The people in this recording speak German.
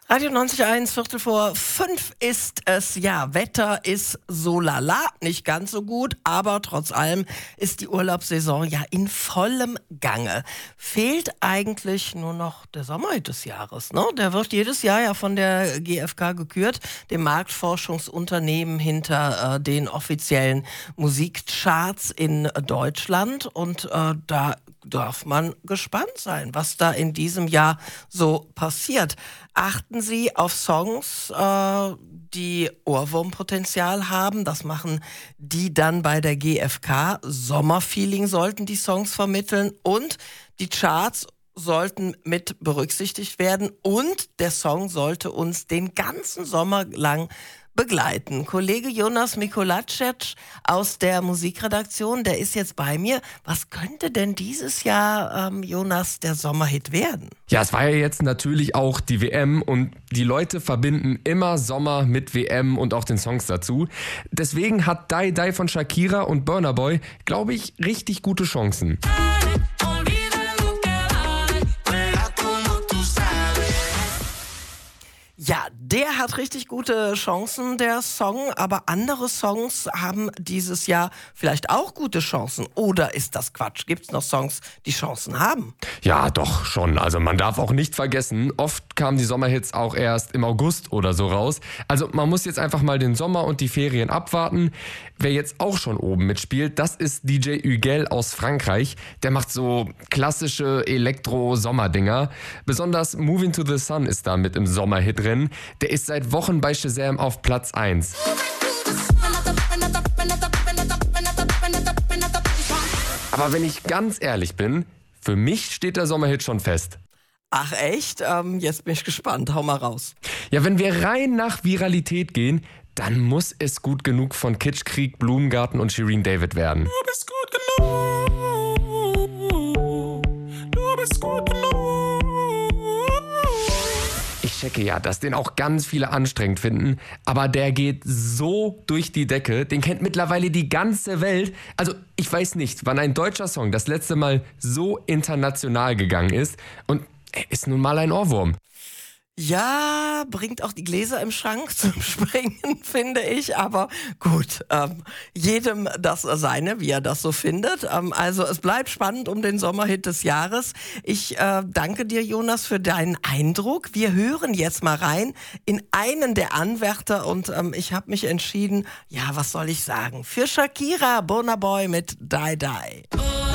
Radio 90.1, Viertel vor 5 ist es. Ja, Wetter ist so lala, nicht ganz so gut, aber trotz allem ist die Urlaubssaison ja in vollem Gange. Fehlt eigentlich nur noch der Sommerhit des Jahres, ne? Der wird jedes Jahr ja von der GfK gekürt, dem Marktforschungsunternehmen hinter den offiziellen Musikcharts in Deutschland. Und da darf man gespannt sein, was da in diesem Jahr so passiert. Achten Sie auf Songs, die Ohrwurmpotenzial haben. Das machen die dann bei der GfK. Sommerfeeling sollten die Songs vermitteln und die Charts sollten mit berücksichtigt werden und der Song sollte uns den ganzen Sommer lang begleiten. Kollege Jonas Mikolajczyk aus der Musikredaktion, der ist jetzt bei mir. Was könnte denn dieses Jahr, Jonas, der Sommerhit werden? Ja, es war ja jetzt natürlich auch die WM und die Leute verbinden immer Sommer mit WM und auch den Songs dazu. Deswegen hat Die Die von Shakira und Burna Boy, glaube ich, richtig gute Chancen. Ja, der hat richtig gute Chancen, der Song, aber andere Songs haben dieses Jahr vielleicht auch gute Chancen. Oder ist das Quatsch? Gibt es noch Songs, die Chancen haben? Ja, doch schon. Also man darf auch nicht vergessen, oft kamen die Sommerhits auch erst im August oder so raus. Also man muss jetzt einfach mal den Sommer und die Ferien abwarten. Wer jetzt auch schon oben mitspielt, das ist DJ Hugel aus Frankreich. Der macht so klassische Elektro-Sommerdinger. Besonders Moving to the Sun ist da mit im Sommerhit drin. Der ist seit Wochen bei Shazam auf Platz 1. Aber wenn ich ganz ehrlich bin, für mich steht der Sommerhit schon fest. Ach echt? Jetzt bin ich gespannt. Hau mal raus. Ja, wenn wir rein nach Viralität gehen, dann muss es gut genug von Kitschkrieg, Blumengarten und Shirin David werden. Du bist gut genug. Du bist gut genug. Ich checke ja, dass den auch ganz viele anstrengend finden, aber der geht so durch die Decke, den kennt mittlerweile die ganze Welt. Also ich weiß nicht, wann ein deutscher Song das letzte Mal so international gegangen ist und er ist nun mal ein Ohrwurm. Ja, bringt auch die Gläser im Schrank zum Springen, finde ich. Aber gut, jedem das seine, wie er das so findet. Also es bleibt spannend um den Sommerhit des Jahres. Ich danke dir, Jonas, für deinen Eindruck. Wir hören jetzt mal rein in einen der Anwärter und ich habe mich entschieden, ja, was soll ich sagen, für Shakira, Burna Boy mit Die Die.